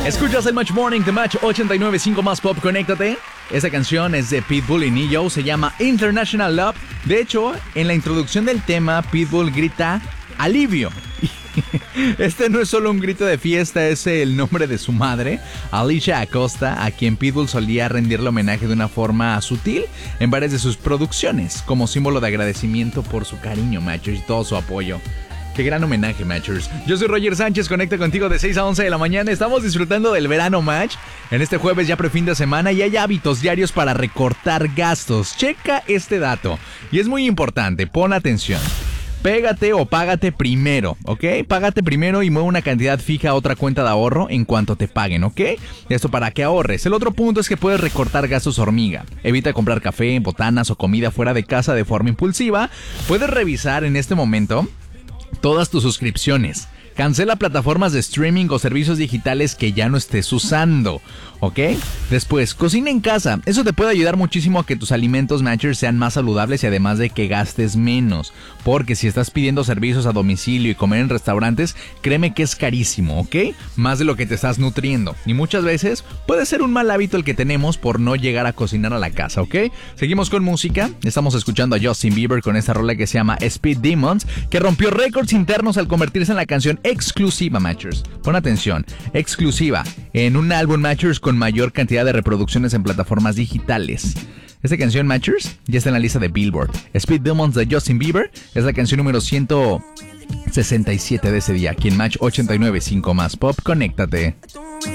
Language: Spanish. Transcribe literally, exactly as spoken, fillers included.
Escuchas el Match Morning de Match ochenta y nueve punto cinco más Pop, conéctate. Esta canción es de Pitbull y Ne-Yo, se llama International Love. De hecho, en la introducción del tema, Pitbull grita alivio. Este no es solo un grito de fiesta, es el nombre de su madre, Alicia Acosta, a quien Pitbull solía rendirle homenaje de una forma sutil en varias de sus producciones, como símbolo de agradecimiento por su cariño, Matchers, y todo su apoyo. Qué gran homenaje, Matchers. Yo soy Roger Sánchez, conecto contigo de seis a once de la mañana. Estamos disfrutando del verano, Match. En este jueves ya pre-fin de semana y hay hábitos diarios para recortar gastos. Checa este dato. Y es muy importante, pon atención. Pégate o págate primero, ¿ok? Págate primero y mueve una cantidad fija a otra cuenta de ahorro en cuanto te paguen, ¿ok? Esto para que ahorres. El otro punto es que puedes recortar gastos hormiga. Evita comprar café, botanas o comida fuera de casa de forma impulsiva. Puedes revisar en este momento todas tus suscripciones. Cancela plataformas de streaming o servicios digitales que ya no estés usando, ¿ok? Después, cocina en casa. Eso te puede ayudar muchísimo a que tus alimentos, Matchers, sean más saludables y además de que gastes menos. Porque si estás pidiendo servicios a domicilio y comer en restaurantes, créeme que es carísimo, ¿ok? Más de lo que te estás nutriendo. Y muchas veces puede ser un mal hábito el que tenemos por no llegar a cocinar a la casa, ¿ok? Seguimos con música. Estamos escuchando a Justin Bieber con esta rola que se llama Speed Demons, que rompió récords internos al convertirse en la canción exclusiva, Matchers. Pon atención, exclusiva en un álbum, Matchers, con mayor cantidad de reproducciones en plataformas digitales. Esta canción, Matchers, ya está en la lista de Billboard. Speed Demons de Justin Bieber es la canción número ciento sesenta y siete de ese día. Aquí en Match ochenta y nueve punto cinco más Pop, conéctate.